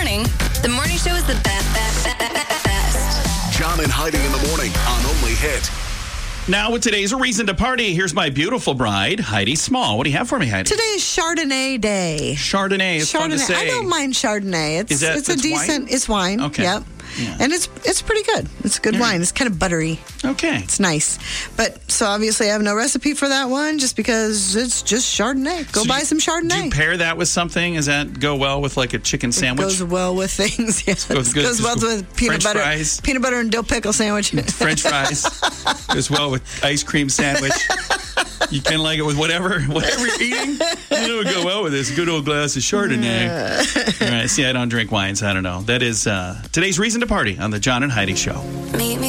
morning. The morning show is the best. John and Heidi in the morning on Only Hit. Now with today's A Reason to Party, here's my beautiful bride, Heidi Small. What do you have for me, Heidi? Today is Chardonnay Day. Chardonnay. It's fun to say. I don't mind Chardonnay. It's a decent. Wine? It's wine. Okay. Yep. Yeah. And it's pretty good. It's a good wine. It's kind of buttery. Okay. It's nice. But so obviously I have no recipe for that one just because it's just Chardonnay. Go buy some Chardonnay. Do you pair that with something? Does that go well with like a chicken sandwich? Goes well with things. Yes. Goes well with peanut butter. Fries. Peanut butter and dill pickle sandwich. French fries. Goes well with ice cream sandwich. You can like it with whatever you're eating. It would go well with this good old glass of Chardonnay. All right. See, I don't drink wine, so I don't know. That is today's Reason to Party on the John and Heidi Show. Meet me